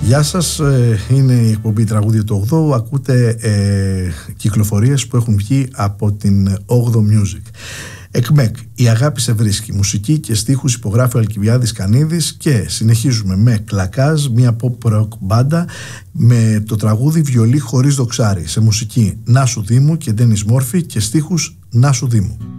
Γεια σας, είναι η εκπομπή Τραγούδια του 8. Ακούτε κυκλοφορίες που έχουν βγει από την 8 Music. ΕΚΜΕΚ, η αγάπη σε βρίσκει. Μουσική και στίχους υπογράφει ο Αλκιβιάδης Κανίδης. Και συνεχίζουμε με Κλακάζ, μια pop rock μπάντα, με το τραγούδι Βιολί χωρίς δοξάρι. Σε μουσική Νάσου Δήμου και Ντένις Μόρφη και στίχους Νάσου Δήμου.